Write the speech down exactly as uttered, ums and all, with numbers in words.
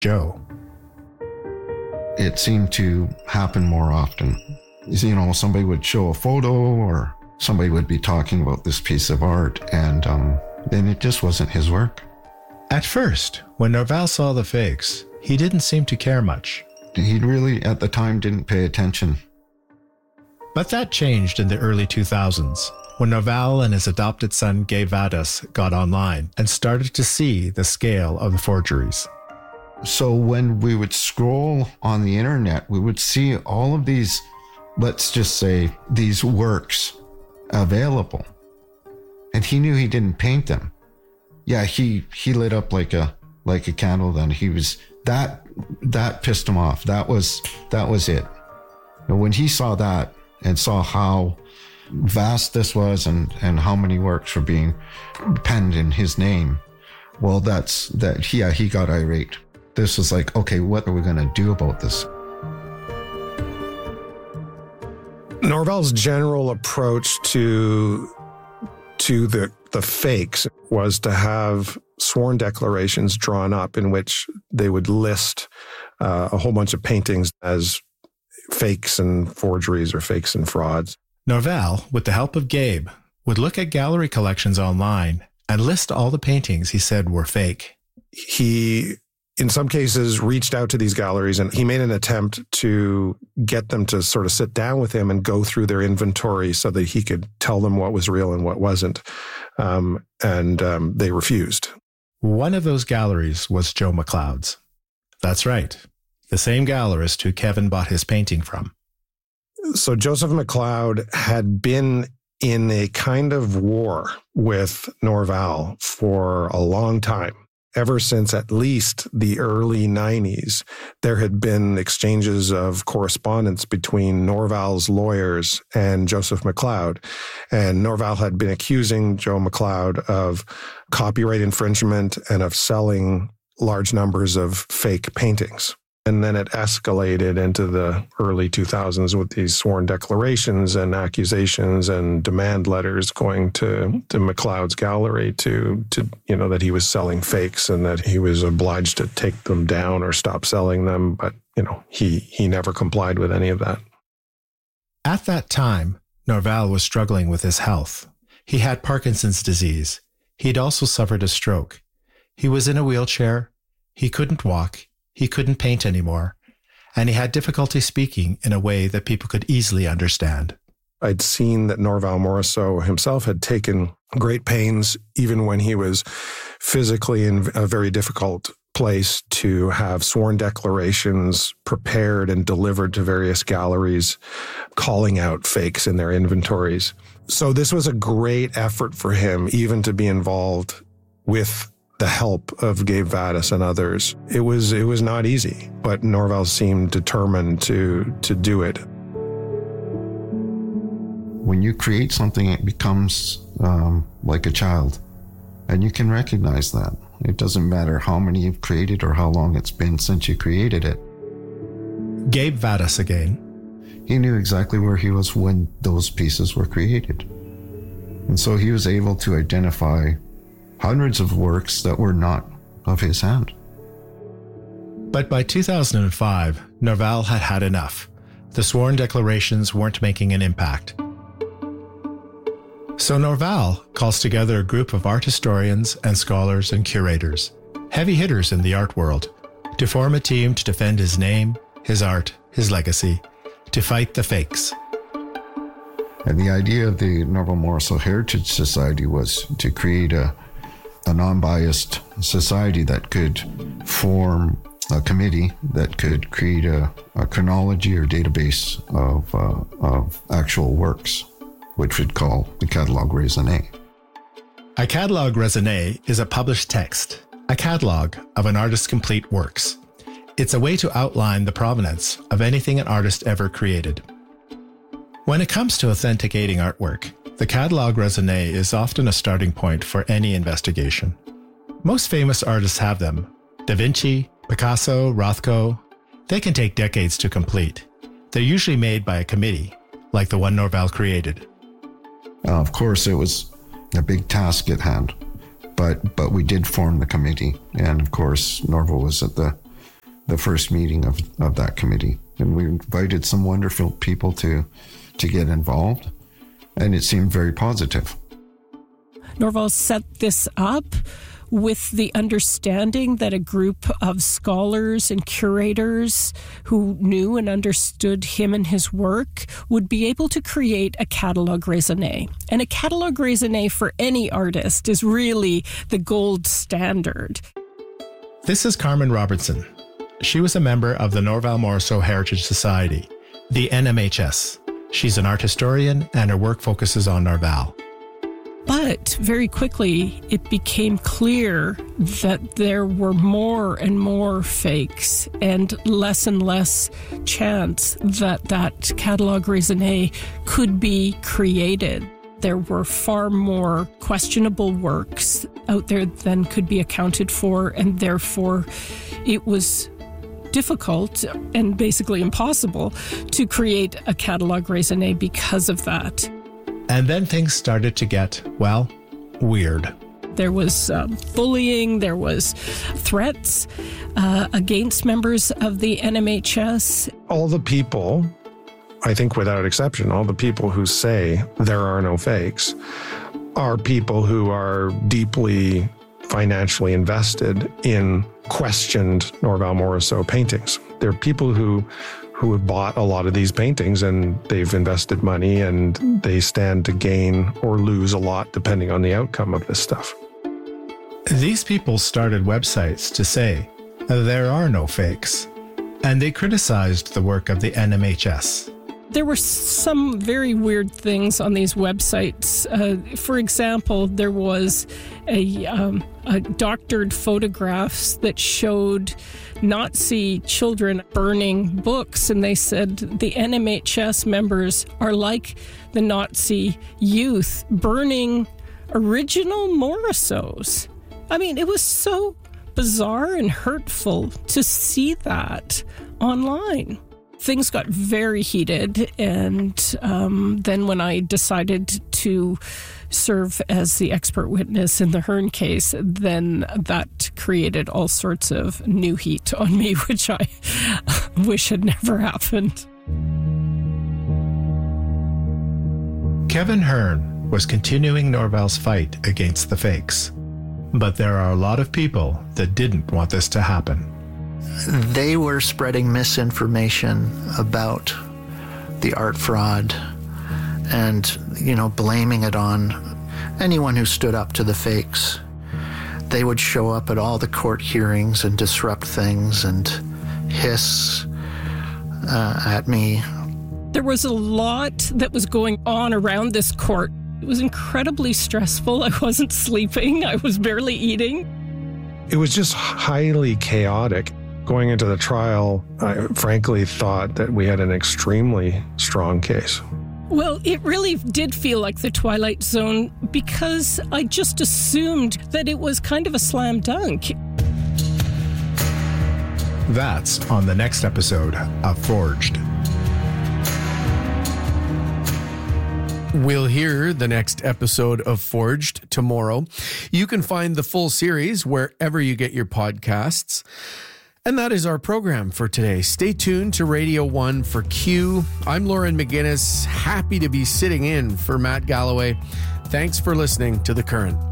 Joe. It seemed to happen more often. You know, somebody would show a photo or somebody would be talking about this piece of art, and um, then it just wasn't his work. At first, when Norval saw the fakes, he didn't seem to care much. He really, at the time, didn't pay attention. But that changed in the early two thousands, when Norval and his adopted son Gabe Vadas got online and started to see the scale of the forgeries. So when we would scroll on the internet, we would see all of these, let's just say, these works available. And he knew he didn't paint them. Yeah, he he lit up like a like a candle then. He was that that pissed him off. That was that was it. And when he saw that and saw how vast this was and, and how many works were being penned in his name, well, that's that yeah, he got irate. This was like, okay, what are we going to do about this? Norval's general approach to to the the fakes was to have sworn declarations drawn up in which they would list uh, a whole bunch of paintings as fakes and forgeries or fakes and frauds. Norval, with the help of Gabe, would look at gallery collections online and list all the paintings he said were fake. He, in some cases, reached out to these galleries and he made an attempt to get them to sort of sit down with him and go through their inventory so that he could tell them what was real and what wasn't. Um, and um, they refused. One of those galleries was Joe McLeod's. That's right. The same gallerist who Kevin bought his painting from. So Joseph McLeod had been in a kind of war with Norval for a long time. Ever since at least the early nineties, there had been exchanges of correspondence between Norval's lawyers and Joseph McLeod. And Norval had been accusing Joe McLeod of copyright infringement and of selling large numbers of fake paintings. And then it escalated into the early two thousands with these sworn declarations and accusations and demand letters going to, to McLeod's gallery to, to, you know, that he was selling fakes and that he was obliged to take them down or stop selling them. But, you know, he, he never complied with any of that. At that time, Norval was struggling with his health. He had Parkinson's disease. He'd also suffered a stroke. He was in a wheelchair. He couldn't walk. He couldn't paint anymore, and he had difficulty speaking in a way that people could easily understand. I'd seen that Norval Morrisseau himself had taken great pains, even when he was physically in a very difficult place, to have sworn declarations prepared and delivered to various galleries, calling out fakes in their inventories. So this was a great effort for him, even to be involved with the help of Gabe Vadas and others. It was it was not easy, but Norval seemed determined to to do it. When you create something, it becomes um, like a child, and you can recognize that. It doesn't matter how many you've created or how long it's been since you created it. Gabe Vadas again. He knew exactly where he was when those pieces were created. And so he was able to identify hundreds of works that were not of his hand. But by two thousand five, Norval had had enough. The sworn declarations weren't making an impact. So Norval calls together a group of art historians and scholars and curators, heavy hitters in the art world, to form a team to defend his name, his art, his legacy, to fight the fakes. And the idea of the Norval Morrisseau Heritage Society was to create a a non-biased society that could form a committee that could create a, a chronology or database of, uh, of actual works, which we'd call the Catalogue Raisonné. A Catalogue Raisonné is a published text, a catalogue of an artist's complete works. It's a way to outline the provenance of anything an artist ever created. When it comes to authenticating artwork, the Catalogue Raisonné is often a starting point for any investigation. Most famous artists have them. Da Vinci, Picasso, Rothko. They can take decades to complete. They're usually made by a committee, like the one Norval created. Uh, of course, it was a big task at hand, but but we did form the committee, and of course, Norval was at the the first meeting of, of that committee. And we invited some wonderful people to, to get involved. And it seemed very positive. Norval set this up with the understanding that a group of scholars and curators who knew and understood him and his work would be able to create a catalogue raisonné. And a catalogue raisonné for any artist is really the gold standard. This is Carmen Robertson. She was a member of the Norval Morrisseau Heritage Society, the N M H S. She's an art historian, and her work focuses on Norval. But very quickly, it became clear that there were more and more fakes and less and less chance that that catalogue raisonné could be created. There were far more questionable works out there than could be accounted for, and therefore it was difficult and basically impossible to create a catalogue raisonné because of that. And then things started to get, well, weird. There was uh, bullying, there was threats uh, against members of the N M H S. All the people, I think without exception, all the people who say there are no fakes are people who are deeply financially invested in questioned Norval Morrisseau paintings. They're people who who have bought a lot of these paintings, and they've invested money, and they stand to gain or lose a lot depending on the outcome of this stuff. These people started websites to say there are no fakes, and they criticized the work of the N M H S. There were some very weird things on these websites. Uh, for example, there was a, um, a doctored photographs that showed Nazi children burning books, and they said the N M H S members are like the Nazi youth burning original Morrisseaus. I mean, it was so bizarre and hurtful to see that online. Things got very heated, and um, then when I decided to serve as the expert witness in the Hearn case, then that created all sorts of new heat on me, which I wish had never happened. Kevin Hearn was continuing Norval's fight against the fakes, but there are a lot of people that didn't want this to happen. They were spreading misinformation about the art fraud and, you know, blaming it on anyone who stood up to the fakes. They would show up at all the court hearings and disrupt things and hiss uh, at me. There was a lot that was going on around this court. It was incredibly stressful. I wasn't sleeping. I was barely eating. It was just highly chaotic. Going into the trial, I frankly thought that we had an extremely strong case. Well, it really did feel like the Twilight Zone because I just assumed that it was kind of a slam dunk. That's on the next episode of Forged. We'll hear the next episode of Forged tomorrow. You can find the full series wherever you get your podcasts. And that is our program for today. Stay tuned to Radio One for Q. I'm Lauren McGinnis, happy to be sitting in for Matt Galloway. Thanks for listening to The Current.